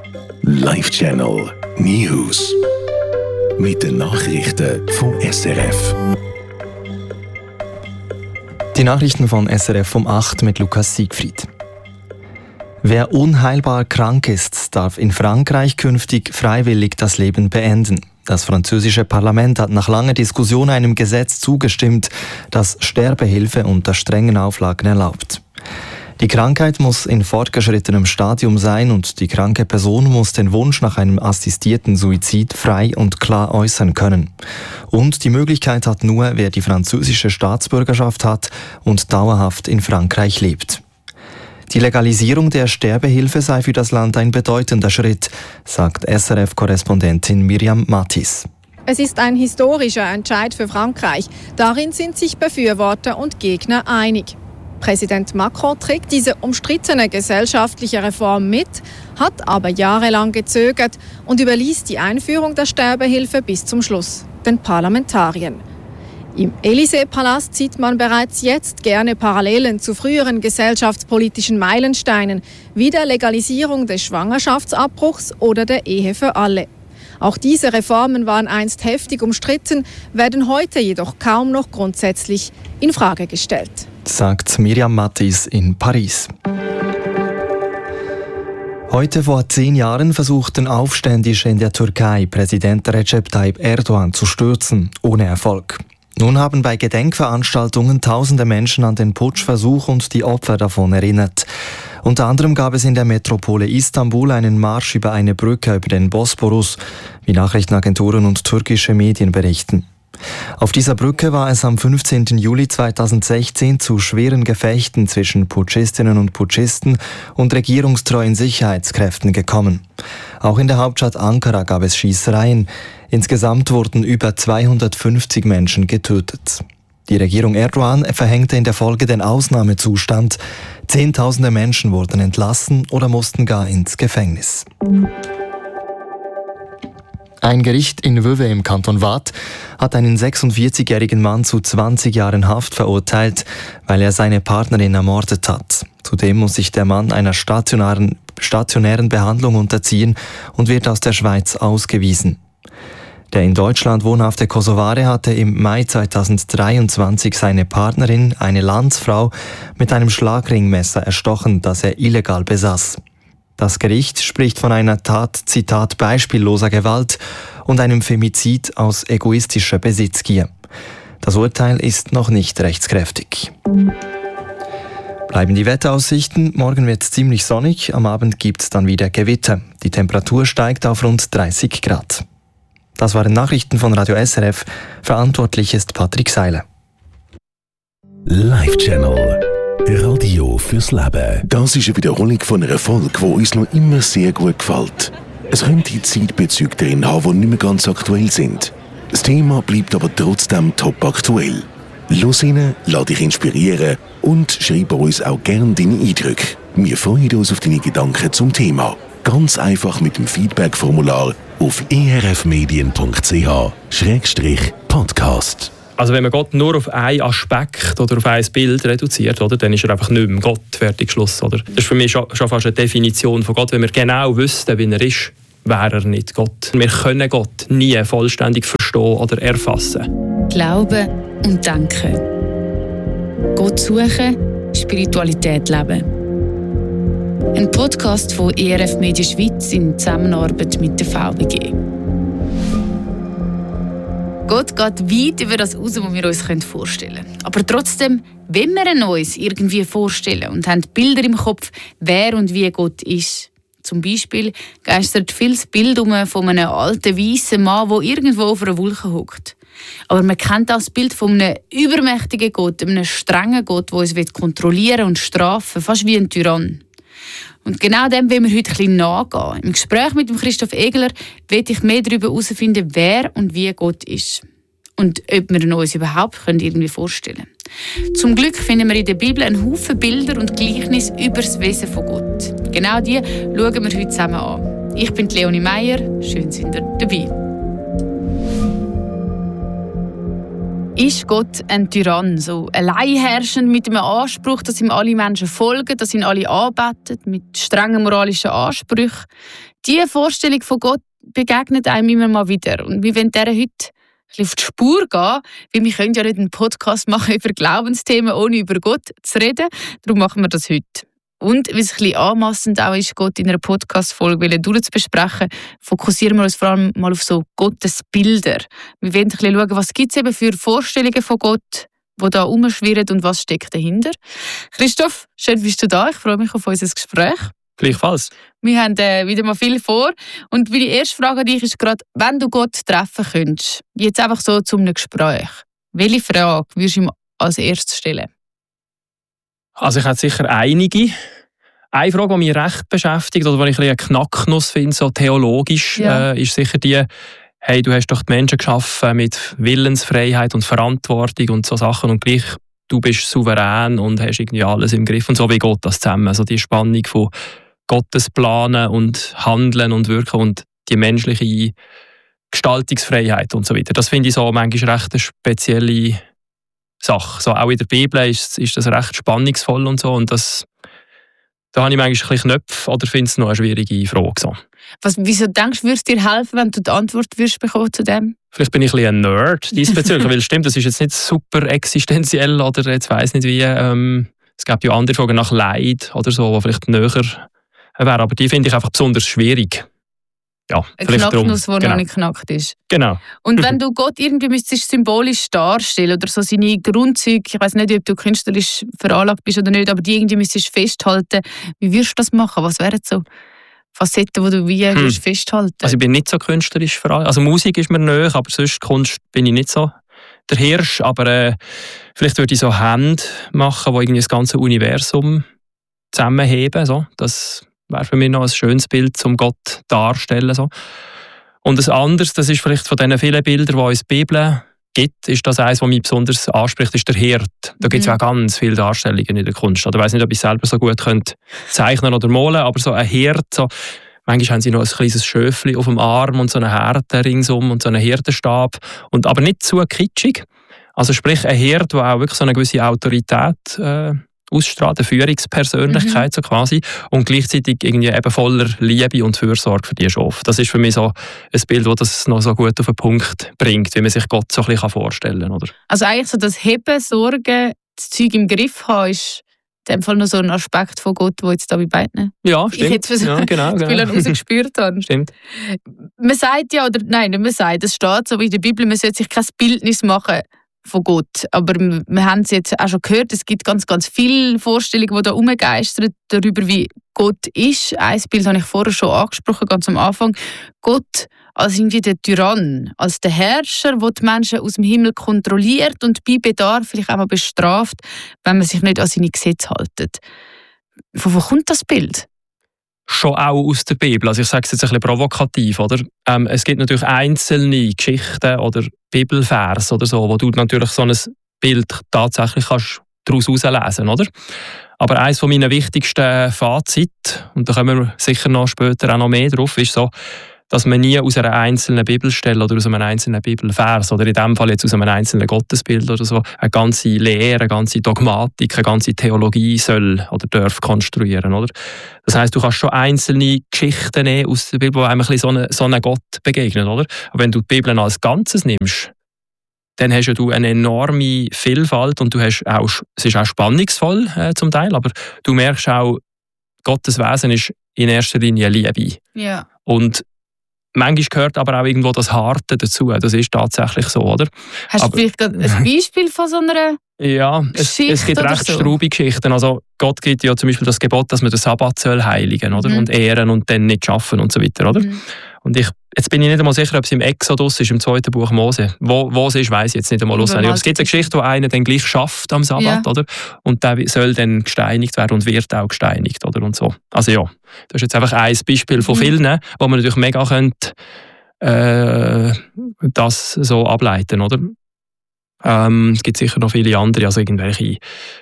Live Channel News. Mit den Nachrichten vom SRF. Die Nachrichten von SRF um 8 mit Lukas Siegfried. Wer unheilbar krank ist, darf in Frankreich künftig freiwillig das Leben beenden. Das französische Parlament hat nach langer Diskussion einem Gesetz zugestimmt, das Sterbehilfe unter strengen Auflagen erlaubt. Die Krankheit muss in fortgeschrittenem Stadium sein und die kranke Person muss den Wunsch nach einem assistierten Suizid frei und klar äußern können. Und die Möglichkeit hat nur, wer die französische Staatsbürgerschaft hat und dauerhaft in Frankreich lebt. Die Legalisierung der Sterbehilfe sei für das Land ein bedeutender Schritt, sagt SRF-Korrespondentin Miriam Mattis. Es ist ein historischer Entscheid für Frankreich. Darin sind sich Befürworter und Gegner einig. Präsident Macron trägt diese umstrittene gesellschaftliche Reform mit, hat aber jahrelang gezögert und überließ die Einführung der Sterbehilfe bis zum Schluss den Parlamentariern. Im Élysée-Palast sieht man bereits jetzt gerne Parallelen zu früheren gesellschaftspolitischen Meilensteinen, wie der Legalisierung des Schwangerschaftsabbruchs oder der Ehe für alle. Auch diese Reformen waren einst heftig umstritten, werden heute jedoch kaum noch grundsätzlich in Frage gestellt, sagt Miriam Mattis in Paris. Heute vor 10 Jahren versuchten Aufständische in der Türkei Präsident Recep Tayyip Erdogan zu stürzen, ohne Erfolg. Nun haben bei Gedenkveranstaltungen tausende Menschen an den Putschversuch und die Opfer davon erinnert. Unter anderem gab es in der Metropole Istanbul einen Marsch über eine Brücke über den Bosporus, wie Nachrichtenagenturen und türkische Medien berichten. Auf dieser Brücke war es am 15. Juli 2016 zu schweren Gefechten zwischen Putschistinnen und Putschisten und regierungstreuen Sicherheitskräften gekommen. Auch in der Hauptstadt Ankara gab es Schießereien. Insgesamt wurden über 250 Menschen getötet. Die Regierung Erdogan verhängte in der Folge den Ausnahmezustand. Zehntausende Menschen wurden entlassen oder mussten gar ins Gefängnis. Ein Gericht in Vevey im Kanton Waadt hat einen 46-jährigen Mann zu 20 Jahren Haft verurteilt, weil er seine Partnerin ermordet hat. Zudem muss sich der Mann einer stationären Behandlung unterziehen und wird aus der Schweiz ausgewiesen. Der in Deutschland wohnhafte Kosovare hatte im Mai 2023 seine Partnerin, eine Landsfrau, mit einem Schlagringmesser erstochen, das er illegal besaß. Das Gericht spricht von einer Tat, Zitat, beispielloser Gewalt und einem Femizid aus egoistischer Besitzgier. Das Urteil ist noch nicht rechtskräftig. Bleiben die Wetteraussichten. Morgen wird es ziemlich sonnig, am Abend gibt es dann wieder Gewitter. Die Temperatur steigt auf rund 30 Grad. Das waren Nachrichten von Radio SRF. Verantwortlich ist Patrick Seiler. Live Channel Radio fürs Leben. Das ist eine Wiederholung von einer Folge, die uns noch immer sehr gut gefällt. Es könnte Zeitbezüge drin haben, die nicht mehr ganz aktuell sind. Das Thema bleibt aber trotzdem top aktuell. Los rein, lass dich inspirieren und schreib uns auch gerne deine Eindrücke. Wir freuen uns auf deine Gedanken zum Thema. Ganz einfach mit dem Feedback-Formular auf erfmedien.ch/podcast. Also wenn man Gott nur auf einen Aspekt oder auf ein Bild reduziert, oder, dann ist er einfach nicht mehr Gott, fertig, Schluss. Oder? Das ist für mich schon fast eine Definition von Gott. Wenn wir genau wüssten, wie er ist, wäre er nicht Gott. Wir können Gott nie vollständig verstehen oder erfassen. Glauben und denken. Gott suchen, Spiritualität leben. Ein Podcast von ERF Media Schweiz in Zusammenarbeit mit der VBG. Gott geht weit über das raus, was wir uns vorstellen können. Aber trotzdem, wenn wir ihn uns irgendwie vorstellen und haben Bilder im Kopf, wer und wie Gott ist. Zum Beispiel geistert viel das Bild von einem alten, weißen Mann, der irgendwo auf einer Wolke hockt. Aber man kennt auch das Bild von einem übermächtigen Gott, einem strengen Gott, der uns kontrollieren und strafen, fast wie ein Tyrann. Und genau dem wollen wir heute ein bisschen nachgehen. Im Gespräch mit dem Christoph Egler will ich mehr darüber herausfinden, wer und wie Gott ist. Und ob wir ihn uns überhaupt irgendwie vorstellen können. Zum Glück finden wir in der Bibel einen Haufen Bilder und Gleichnisse über das Wesen von Gott. Genau die schauen wir heute zusammen an. Ich bin Leonie Meier, schön sind ihr dabei. Ist Gott ein Tyrann, so alleinherrschend mit einem Anspruch, dass ihm alle Menschen folgen, dass ihn alle anbeten, mit strengen moralischen Ansprüchen? Diese Vorstellung von Gott begegnet einem immer mal wieder. Und wir wollen dieser heute ein bisschen auf die Spur gehen, weil wir können ja nicht einen Podcast machen über Glaubensthemen, ohne über Gott zu reden. Darum machen wir das heute. Und weil es ein bisschen anmassend auch ist, Gott in einer Podcast-Folge durchzubesprechen, fokussieren wir uns vor allem mal auf so Gottesbilder. Wir wollen ein bisschen schauen, was gibt es eben für Vorstellungen von Gott, die da herumschwirren und was steckt dahinter. Christoph, schön bist du da. Ich freue mich auf unser Gespräch. Gleichfalls. Wir haben wieder mal viel vor. Und meine erste Frage an dich ist gerade, wenn du Gott treffen könntest, jetzt einfach so zu einem Gespräch, welche Frage würdest du ihm als erstes stellen? Also ich habe sicher einige. Eine Frage, die mich recht beschäftigt oder die ich ein bisschen eine Knacknuss finde, so theologisch, ist sicher die, hey, du hast doch die Menschen geschaffen mit Willensfreiheit und Verantwortung und so Sachen und gleich, du bist souverän und hast irgendwie alles im Griff und so wie Gott das zusammen. Also die Spannung von Gottes Planen und Handeln und Wirken und die menschliche Gestaltungsfreiheit und so weiter. Das finde ich so manchmal recht eine spezielle Sache. So, auch in der Bibel ist das recht spannungsvoll und so. Und da habe ich manchmal ein bisschen Knöpfe oder finde es noch eine schwierige Frage. So. Wieso denkst du, würde es dir helfen, wenn du die Antwort würdest bekommen zu dem? Vielleicht bin ich ein bisschen ein Nerd diesbezüglich, weil stimmt, das ist jetzt nicht super existenziell oder jetzt weiss nicht wie. Es gibt ja andere Fragen nach Leid oder so, die vielleicht näher wären, aber die finde ich einfach besonders schwierig. Ja, ein Knacknuss, der noch nicht knackt ist. Genau. Und wenn du Gott irgendwie müsstest symbolisch darstellen oder so seine Grundzüge, ich weiß nicht, ob du künstlerisch veranlagt bist oder nicht, aber die irgendwie müsstest festhalten, wie würdest du das machen? Was wären so Facetten, die du würdest festhalten? Also ich bin nicht so künstlerisch veranlagt. Also Musik ist mir nahe, aber sonst Kunst bin ich nicht so der Hirsch. Aber vielleicht würde ich so Hände machen, die irgendwie das ganze Universum zusammenheben. So. Das wäre für mich noch ein schönes Bild, um Gott darzustellen. So. Und ein anderes, das ist vielleicht von diesen vielen Bildern, die es in der Bibel gibt, ist das eines, was mich besonders anspricht, ist der Hirt. Da gibt es auch ganz viele Darstellungen in der Kunst. Ich weiß nicht, ob ich selber so gut zeichnen oder malen, aber so ein Hirt, so, manchmal haben sie noch ein kleines Schöfli auf dem Arm und so eine Härte ringsum und so einen Hirtenstab. Aber nicht zu kitschig. Also sprich, ein Hirt, der auch wirklich so eine gewisse Autorität ausstrahlt, eine Führungspersönlichkeit so quasi und gleichzeitig irgendwie eben voller Liebe und Fürsorge für die Schafe. Das ist für mich so ein Bild, das das noch so gut auf den Punkt bringt, wie man sich Gott so ein bisschen vorstellen kann. Oder? Also eigentlich so das Heben, Sorgen, das Zeug im Griff haben, ist in dem Fall noch so ein Aspekt von Gott, der jetzt da bei beiden ja, stimmt. Ich jetzt ja, genau. rausgespürt habe. Stimmt. Man sagt ja, oder nein, man sagt, es steht so wie in der Bibel, man sollte sich kein Bildnis machen von Gott. Aber wir haben es jetzt auch schon gehört, es gibt ganz, ganz viele Vorstellungen, die da herumgeistern, darüber, wie Gott ist. Ein Bild habe ich vorher schon angesprochen, ganz am Anfang. Gott als irgendwie der Tyrann, als der Herrscher, der die Menschen aus dem Himmel kontrolliert und bei Bedarf vielleicht auch mal bestraft, wenn man sich nicht an seine Gesetze hält. Von wo kommt das Bild? Schon auch aus der Bibel. Also ich sage es jetzt ein bisschen provokativ. Oder? Es gibt natürlich einzelne Geschichten oder Bibelvers oder so, wo du natürlich so ein Bild tatsächlich kannst daraus herauslesen, oder? Aber eines von meinen wichtigsten Fazit, und da kommen wir sicher noch später auch noch mehr drauf, ist so, dass man nie aus einer einzelnen Bibelstelle oder aus einem einzelnen Bibelvers oder in dem Fall jetzt aus einem einzelnen Gottesbild oder so eine ganze Lehre, eine ganze Dogmatik, eine ganze Theologie soll oder darf konstruieren, oder? Das heisst, du kannst schon einzelne Geschichten nehmen aus der Bibel, wo einem ein bisschen so einen Gott begegnet, oder? Aber wenn du die Bibel als Ganzes nimmst, dann hast du eine enorme Vielfalt und es ist auch spannungsvoll zum Teil, aber du merkst auch, Gottes Wesen ist in erster Linie Liebe. Ja. Und manchmal gehört aber auch irgendwo das Harte dazu. Das ist tatsächlich so, oder? Hast du vielleicht ein Beispiel von so einer Geschichte? Es gibt recht so? straube Geschichten. Also Gott gibt ja zum Beispiel das Gebot, dass man den Sabbat soll heiligen, oder? Und ehren und dann nicht schaffen und so weiter, oder? Und jetzt bin ich nicht einmal sicher, ob es im Exodus ist, im 2. Buch Mose. Wo es ist, weiss ich jetzt nicht einmal auswendig. Aber es gibt eine Geschichte, wo einer dann gleich schafft am Sabbat, oder? Und der soll dann gesteinigt werden und wird auch gesteinigt, oder? Und so. Also ja, das ist jetzt einfach ein Beispiel von vielen, wo man natürlich mega könnte, das so ableiten, oder? Es gibt sicher noch viele andere, also irgendwelche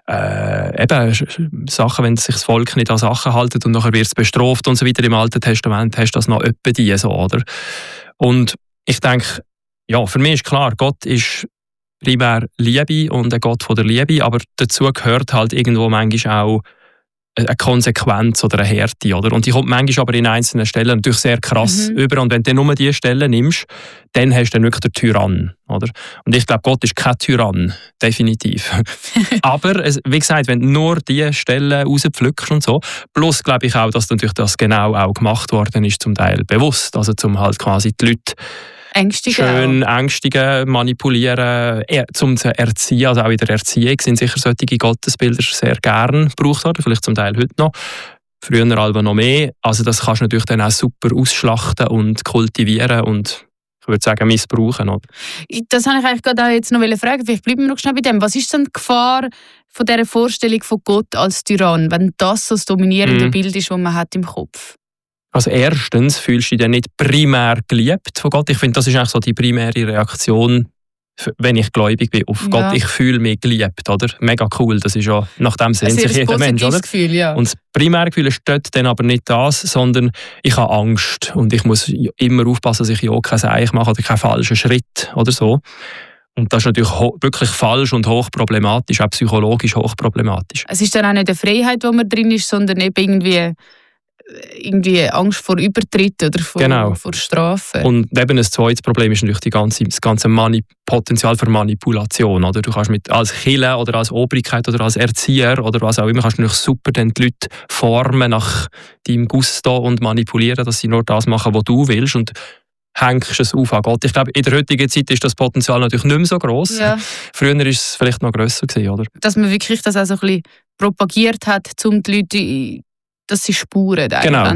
Sachen, wenn sich das Volk nicht an Sachen hält und nachher wird es bestraft und so weiter. Im Alten Testament hast du das noch öppe die so, oder? Und ich denke, ja, für mich ist klar, Gott ist primär Liebe und ein Gott von der Liebe, aber dazu gehört halt irgendwo manchmal auch eine Konsequenz oder eine Härte, oder? Und die kommt manchmal aber in einzelnen Stellen natürlich sehr krass über. Und wenn du nur diese Stellen nimmst, dann hast du dann wirklich den Tyrann, oder? Und ich glaube, Gott ist kein Tyrann, definitiv. Aber, wie gesagt, wenn du nur diese Stellen rauspflückst und so, plus glaube ich auch, dass natürlich das genau auch gemacht worden ist, zum Teil bewusst, also zum halt quasi die Leute schön ängstigen, manipulieren, zum zu erziehen. Also auch in der Erziehung sind sicher solche Gottesbilder sehr gern gebraucht worden, vielleicht zum Teil heute noch. Früher aber noch mehr. Also das kannst du natürlich dann auch super ausschlachten und kultivieren und ich würde sagen missbrauchen. Oder? Das wollte ich eigentlich gerade auch jetzt noch fragen. Vielleicht bleiben wir noch schnell bei dem. Was ist denn die Gefahr von dieser Vorstellung von Gott als Tyrann, wenn das so das dominierende Bild ist, das man hat im Kopf? Also erstens fühlst du dich dann nicht primär geliebt von Gott. Ich finde, das ist eigentlich so die primäre Reaktion, wenn ich gläubig bin auf Gott. Ich fühle mich geliebt, oder? Mega cool, das ist ja, nach dem sehnt sich jeder Mensch, oder? Gefühl, ja. Und das primäre Gefühl ist dort dann aber nicht das, sondern ich habe Angst und ich muss immer aufpassen, dass ich ja kein Seich mache oder keinen falschen Schritt oder so. Und das ist natürlich wirklich falsch und hochproblematisch, auch psychologisch hochproblematisch. Es ist dann auch nicht eine Freiheit, wo man drin ist, sondern eben irgendwie Angst vor Übertritt oder vor Strafen. Und eben ein zweites Problem ist natürlich das ganze Potenzial für Manipulation. Oder? Du kannst als Kirche oder als Obrigkeit oder als Erzieher oder was auch immer, kannst du natürlich super die Leute formen nach deinem Gusto und manipulieren, dass sie nur das machen, was du willst. Und hängst es auf an Gott. Ich glaube, in der heutigen Zeit ist das Potenzial natürlich nicht mehr so gross. Ja. Früher war es vielleicht noch grösser gewesen, oder? Dass man wirklich das auch so ein bisschen propagiert hat, um die Leute, dass sie spuren. Genau.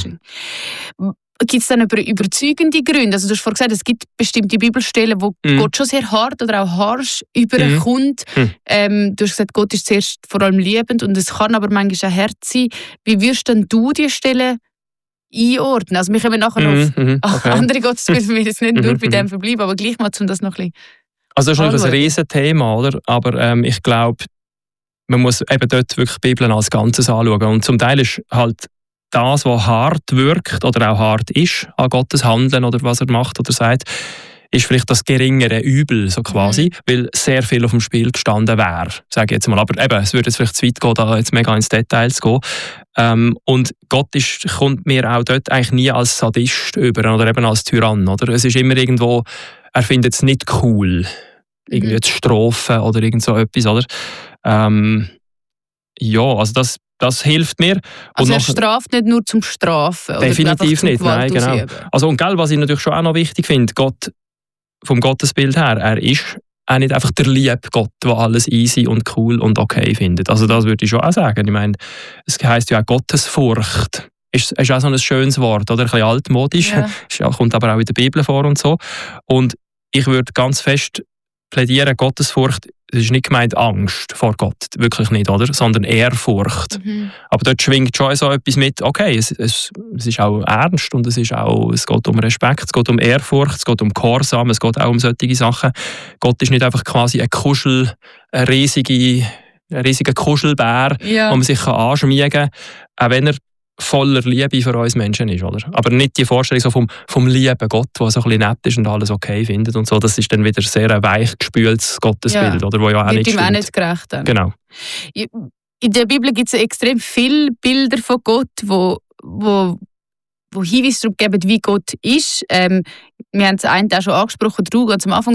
Gibt es dann überzeugende Gründe? Also du hast vorhin gesagt, es gibt bestimmte Bibelstellen, wo Gott schon sehr hart oder auch harsch überkommt. Du hast gesagt, Gott ist zuerst vor allem liebend und es kann aber manchmal auch hart sein. Wie wirst denn du diese Stellen einordnen? Also wir kommen nachher auf andere Gottesbilder, wir jetzt nicht nur bei dem verbleiben, aber gleich mal, um das noch ein bisschen also das ist natürlich ein Riesenthema, oder? Aber ich glaube, man muss eben dort wirklich die Bibel als Ganzes anschauen. Und zum Teil ist halt das, was hart wirkt oder auch hart ist an Gottes Handeln oder was er macht oder sagt, ist vielleicht das geringere Übel, so quasi, weil sehr viel auf dem Spiel gestanden wäre, sage ich jetzt mal. Aber eben, es würde jetzt vielleicht zu weit gehen, da jetzt mega ins Detail zu gehen. Und Gott kommt mir auch dort eigentlich nie als Sadist über oder eben als Tyrann. Oder? Es ist immer irgendwo, er findet es nicht cool, irgendwie zu strafen oder irgend so etwas, oder? Ja, also das hilft mir. Also er straft nicht nur zum Strafen? Definitiv nicht, nein, genau. Also und was ich natürlich schon auch noch wichtig finde, Gott, vom Gottesbild her, er ist auch nicht einfach der liebe Gott, der alles easy und cool und okay findet. Also das würde ich schon auch sagen. Ich meine, es heisst ja auch Gottesfurcht. Ist auch so ein schönes Wort, oder? Ein bisschen altmodisch, kommt aber auch in der Bibel vor und so. Und ich würde ganz fest plädieren, Gottesfurcht, es ist nicht gemeint Angst vor Gott, wirklich nicht, oder? Sondern Ehrfurcht. Aber dort schwingt schon so etwas mit, okay, es ist auch ernst und es geht um Respekt, es geht um Ehrfurcht, es geht um Gehorsam, es geht auch um solche Sachen. Gott ist nicht einfach quasi ein riesiger Kuschelbär, wo man sich anschmiegen kann, auch wenn er voller Liebe für uns Menschen ist, oder? Aber nicht die Vorstellung so vom lieben Gott, der so ein bisschen nett ist und alles okay findet und so. Das ist dann wieder sehr ein weichgespültes Gottesbild, oder? Wo ja auch nicht stimmt. Wird ihm auch nicht gerecht. Dann. Genau. In der Bibel gibt es extrem viele Bilder von Gott, wo Hinweise darauf geben, wie Gott ist. Wir haben es einen auch schon angesprochen, ganz am Anfang